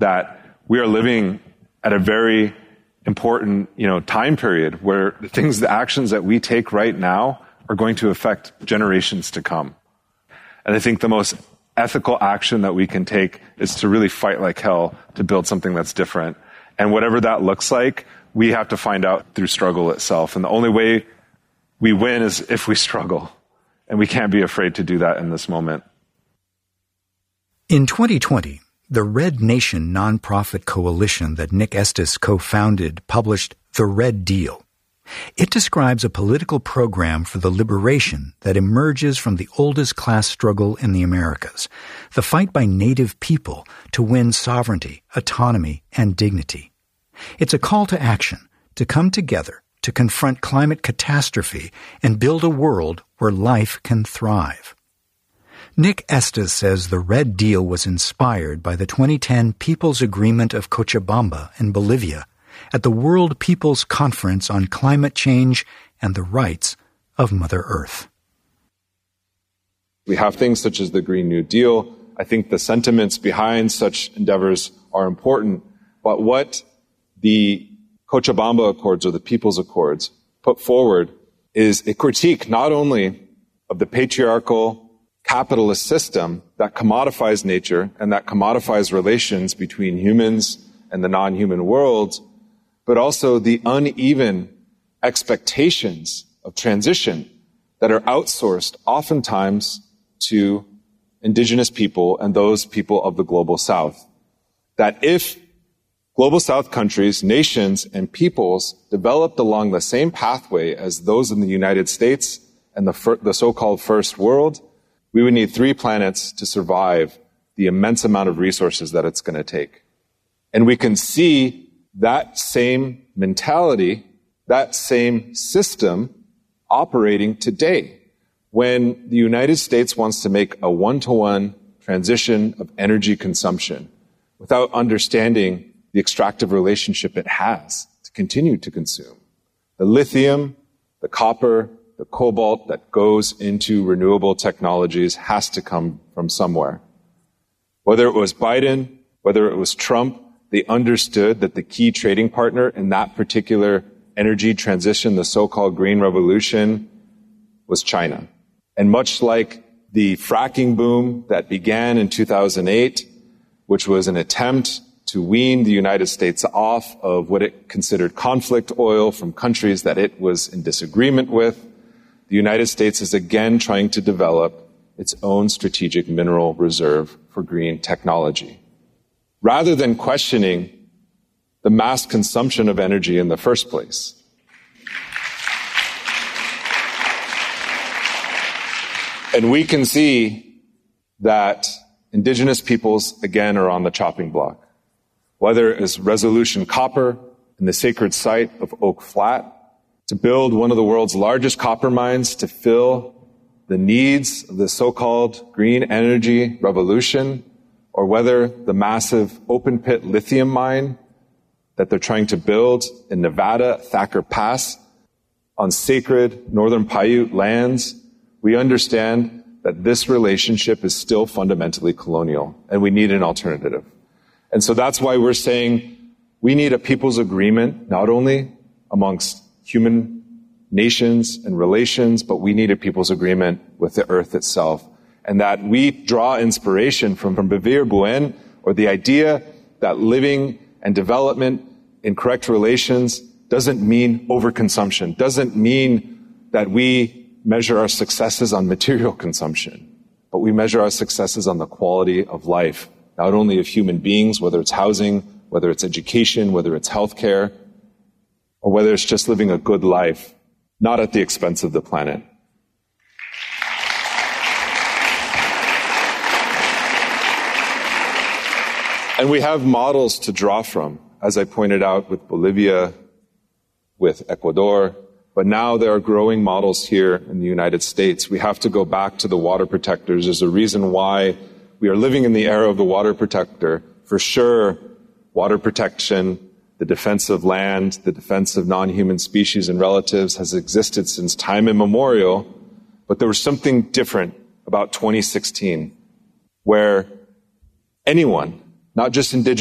that we are living at a very important, time period where the actions that we take right now are going to affect generations to come. And I think the most ethical action that we can take is to really fight like hell to build something that's different. And whatever that looks like, we have to find out through struggle itself. And the only way we win is if we struggle. And we can't be afraid to do that in this moment. In 2020, the Red Nation nonprofit coalition that Nick Estes co-founded published The Red Deal. It describes a political program for the liberation that emerges from the oldest class struggle in the Americas, the fight by Native people to win sovereignty, autonomy, and dignity. It's a call to action, to come together, to confront climate catastrophe, and build a world where life can thrive. Nick Estes says the Red Deal was inspired by the 2010 People's Agreement of Cochabamba in Bolivia at the World People's Conference on Climate Change and the Rights of Mother Earth. We have things such as the Green New Deal. I think the sentiments behind such endeavors are important, but what the Cochabamba Accords or the People's Accords put forward is a critique not only of the patriarchal capitalist system that commodifies nature and that commodifies relations between humans and the non-human world, but also the uneven expectations of transition that are outsourced oftentimes to indigenous people and those people of the global south. That if global south countries, nations, and peoples developed along the same pathway as those in the United States and the so-called first world, we would need 3 planets to survive the immense amount of resources that it's going to take. And we can see that same mentality, that same system operating today when the United States wants to make a one-to-one transition of energy consumption without understanding the extractive relationship it has to continue to consume. The lithium, the copper, the cobalt that goes into renewable technologies has to come from somewhere. Whether it was Biden, whether it was Trump, they understood that the key trading partner in that particular energy transition, the so-called Green Revolution, was China. And much like the fracking boom that began in 2008, which was an attempt to wean the United States off of what it considered conflict oil from countries that it was in disagreement with, the United States is again trying to develop its own strategic mineral reserve for green technology. Rather than questioning the mass consumption of energy in the first place. And we can see that indigenous peoples, again, are on the chopping block. Whether it is Resolution Copper in the sacred site of Oak Flat, to build one of the world's largest copper mines to fill the needs of the so-called green energy revolution, or whether the massive open-pit lithium mine that they're trying to build in Nevada, Thacker Pass, on sacred Northern Paiute lands, we understand that this relationship is still fundamentally colonial, and we need an alternative. And so that's why we're saying we need a people's agreement, not only amongst human nations and relations, but we need a people's agreement with the earth itself. And that we draw inspiration from Bevere Buen, or the idea that living and development in correct relations doesn't mean overconsumption, doesn't mean that we measure our successes on material consumption, but we measure our successes on the quality of life, not only of human beings, whether it's housing, whether it's education, whether it's healthcare, or whether it's just living a good life, not at the expense of the planet. And we have models to draw from, as I pointed out with Bolivia, with Ecuador, but now there are growing models here in the United States. We have to go back to the water protectors. There's a reason why we are living in the era of the water protector. For sure, water protection, the defense of land, the defense of non-human species and relatives has existed since time immemorial, but there was something different about 2016, where anyone, not just indigenous